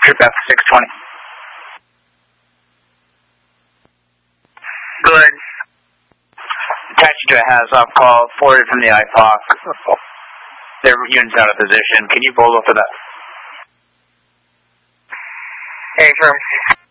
Trip F620. Go ahead. Attach you to a HAZOP call, forwarded from the IPOC. Their unit's out of position. Can you pull over for that? Hey, firm.